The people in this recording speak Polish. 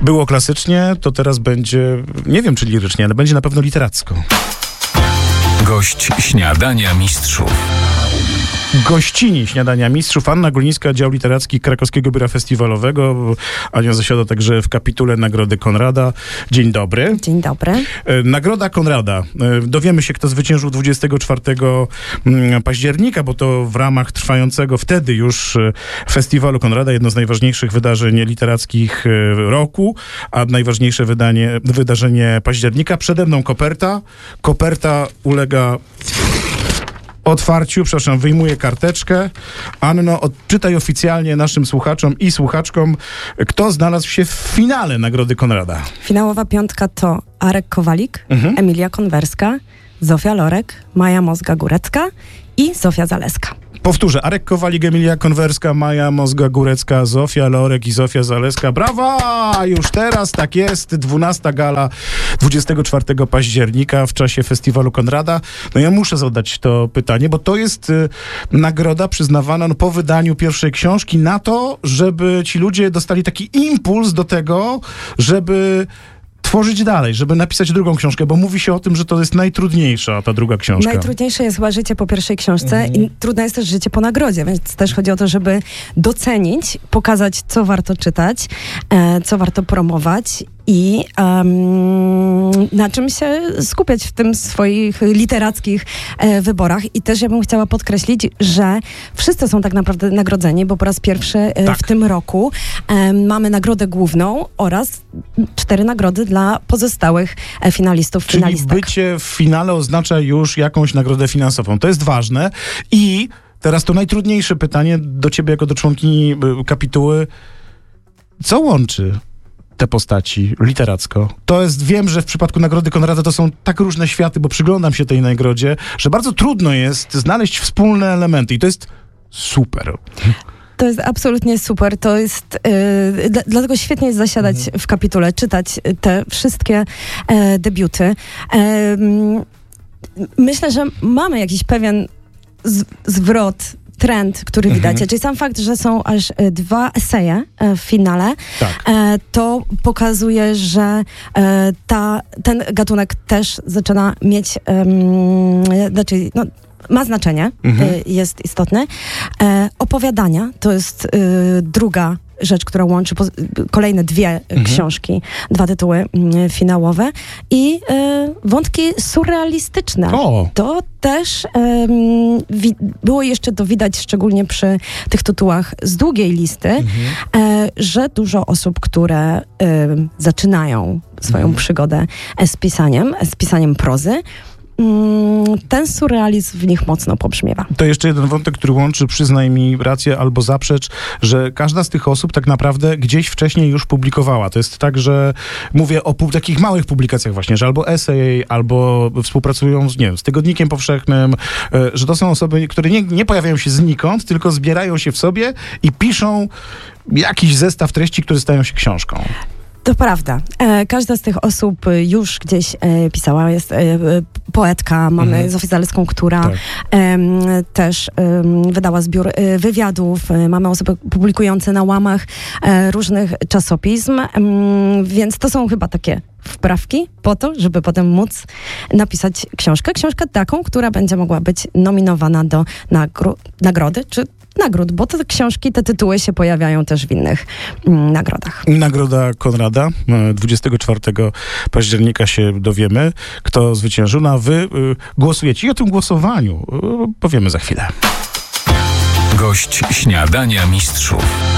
Było klasycznie, to teraz będzie, nie wiem czy lirycznie, ale będzie na pewno literacko. Gość Śniadania Mistrzów. Gościni Śniadania Mistrzów Anna Golińska, dział literacki Krakowskiego Biura Festiwalowego. Ania zasiada także w kapitule Nagrody Konrada. Dzień dobry. Dzień dobry. Nagroda Konrada. Dowiemy się, kto zwyciężył 24 października, bo to w ramach trwającego wtedy już Festiwalu Konrada, jedno z najważniejszych wydarzeń literackich roku, a najważniejsze wydarzenie października. Przede mną koperta. Koperta ulega otwarciu, wyjmuję karteczkę. Anno, odczytaj oficjalnie naszym słuchaczom i słuchaczkom, kto znalazł się w finale Nagrody Konrada. Finałowa piątka to Arek Kowalik, Emilia Konwerska, Zofia Lorek, Maja Mozga-Górecka i Zofia Zaleska. Powtórzę, Arek Kowalik, Emilia Konwerska, Maja Mozga-Górecka, Zofia Lorek i Zofia Zaleska. Brawa! Już teraz tak jest, 12 gala 24 października w czasie Festiwalu Konrada. No ja muszę zadać to pytanie, bo to jest nagroda przyznawana po wydaniu pierwszej książki na to, żeby ci ludzie dostali taki impuls do tego, żeby tworzyć dalej, żeby napisać drugą książkę, bo mówi się o tym, że to jest najtrudniejsza ta druga książka. Najtrudniejsze jest chyba życie po pierwszej książce i trudne jest też życie po nagrodzie, więc też chodzi o to, żeby docenić, pokazać, co warto czytać, co warto promować i na czym się skupiać w tym swoich literackich wyborach. I też ja bym chciała podkreślić, że wszyscy są tak naprawdę nagrodzeni, bo po raz pierwszy w tym roku mamy nagrodę główną oraz 4 nagrody dla pozostałych finalistów, finalistek. Czyli bycie w finale oznacza już jakąś nagrodę finansową. To jest ważne. I teraz to najtrudniejsze pytanie do ciebie jako do członkini kapituły. Co łączy te postaci literacko? To jest, wiem, że w przypadku Nagrody Konrada to są tak różne światy, bo przyglądam się tej nagrodzie, że bardzo trudno jest znaleźć wspólne elementy i to jest super. To jest absolutnie super. To jest, dlatego świetnie jest zasiadać w kapitule, czytać te wszystkie debiuty. Myślę, że mamy jakiś pewien zwrot, trend, który widać. Czyli sam fakt, że są aż 2 eseje w finale, to pokazuje, że ten gatunek też zaczyna mieć, ma znaczenie, jest istotny. Opowiadania to jest druga rzecz, która łączy kolejne 2 książki, 2 tytuły finałowe i wątki surrealistyczne. To też było jeszcze to widać, szczególnie przy tych tytułach z długiej listy, że dużo osób, które zaczynają swoją przygodę z pisaniem prozy, ten surrealizm w nich mocno pobrzmiewa. To jeszcze jeden wątek, który łączy, przyznaj mi rację albo zaprzecz, że każda z tych osób tak naprawdę gdzieś wcześniej już publikowała. To jest tak, że mówię o takich małych publikacjach właśnie, że albo esej, albo współpracują z Tygodnikiem Powszechnym, że to są osoby, które nie pojawiają się znikąd, tylko zbierają się w sobie i piszą jakiś zestaw treści, które stają się książką. To prawda. Każda z tych osób już gdzieś pisała. Jest poetka, mamy Zofię Zaleską, która też wydała zbiór wywiadów. Mamy osoby publikujące na łamach różnych czasopism, więc to są chyba takie wprawki po to, żeby potem móc napisać książkę. Książkę taką, która będzie mogła być nominowana do nagrody, czy nagród, bo te książki, te tytuły się pojawiają też w innych nagrodach. Nagroda Konrada 24 października się dowiemy, kto zwyciężył. No a wy głosujecie i o tym głosowaniu powiemy za chwilę. Gość Śniadania Mistrzów.